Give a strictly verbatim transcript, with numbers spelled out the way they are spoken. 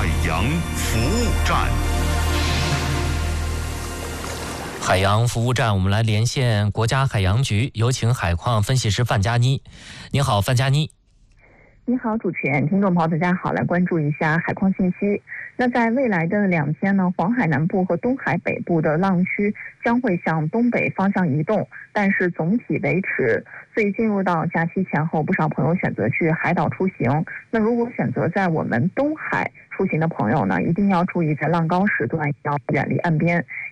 海洋服务站。 海洋服务站，我们来连线国家海洋局，有请海况分析师范佳妮。你好，范佳妮。 你好，主持人，听众朋友大家好，来关注一下海况信息。那在未来的两天呢，黄海南部和东海北部的浪区将会向东北方向移动，但是总体维持。所以进入到假期前后，不少朋友选择去海岛出行。那如果选择在我们东海出行的朋友呢，一定要注意在浪高时段要远离岸边，